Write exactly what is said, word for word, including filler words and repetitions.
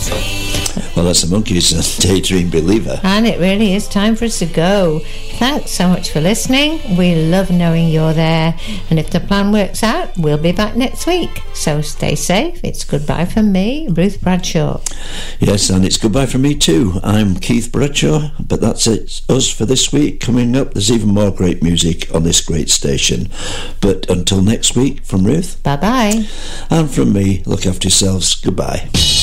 Well, that's the Monkees and Daydream Believer. And it really is time for us to go. Thanks so much for listening. We love knowing you're there. And if the plan works out, we'll be back next week. So stay safe. It's goodbye from me, Ruth Bradshaw. Yes, and it's goodbye from me too. I'm Keith Bradshaw, but that's it, us for this week. Coming up, there's even more great music on this great station. But until next week, from Ruth. Bye-bye. And from me, look after yourselves. Goodbye.